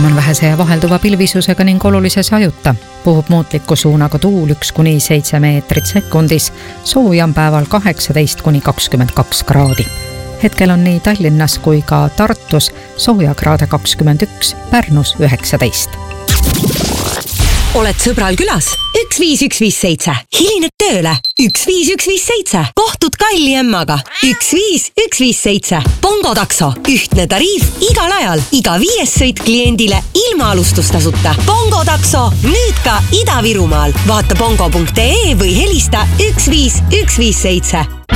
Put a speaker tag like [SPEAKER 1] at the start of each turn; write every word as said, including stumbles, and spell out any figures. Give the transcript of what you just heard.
[SPEAKER 1] ilm on vähese ja vahelduva pilvisusega ning olulise sajuta. Puhub muutliku suunaga tuul üks kuni seitse meetrit sekundis. Sooja on päeval kaheksateist kuni kakskümmend kaks kraadi. Hetkel on nii Tallinnas kui ka Tartus sooja kraade kakskümmend üks, Pärnus üheksateist.
[SPEAKER 2] Oled sõbral külas? üks viis üks viis seitse. Hilined tööle? üks viis üks viis seitse. Kohtud Kalli emmaga? üks viis üks viis seitse. Bongo takso. Ühtne tariif igal ajal. Iga viies sõit kliendile ilma alustustasuta. Bongo takso. Nüüd ka Ida-Virumaal. Vaata bongo punkt ee või helista üks viis üks viis seitse.